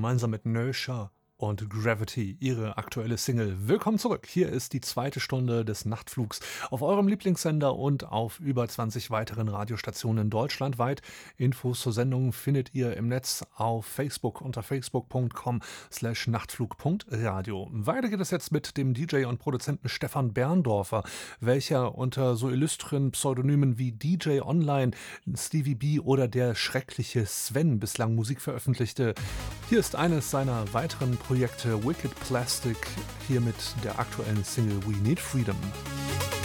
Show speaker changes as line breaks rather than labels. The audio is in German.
gemeinsam mit Nöscher und Gravity, ihre aktuelle Single. Willkommen zurück. Hier ist die zweite Stunde des Nachtflugs auf eurem Lieblingssender und auf über 20 weiteren Radiostationen deutschlandweit. Infos zur Sendung findet ihr im Netz auf Facebook unter facebook.com/nachtflug.radio. Weiter geht es jetzt mit dem DJ und Produzenten Stefan Berndorfer, welcher unter so illustren Pseudonymen wie DJ Online, Stevie B oder der schreckliche Sven bislang Musik veröffentlichte. Hier ist eines seiner weiteren Projekte Wicked Plastic, hier mit der aktuellen Single We Need Freedom.